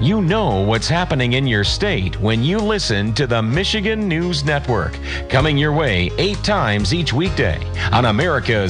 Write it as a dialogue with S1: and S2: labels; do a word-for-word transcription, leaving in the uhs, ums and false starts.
S1: You know what's happening in your state when you listen to the Michigan News Network, coming your way eight times each weekday on America's